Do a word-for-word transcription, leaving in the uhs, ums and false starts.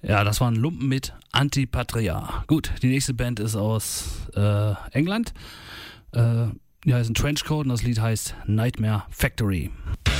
Ja, das waren Lumpen mit Antipatria. Gut, die nächste Band ist aus äh, England. Äh, die heißen Trenchcoat und das Lied heißt Nightmare Factory.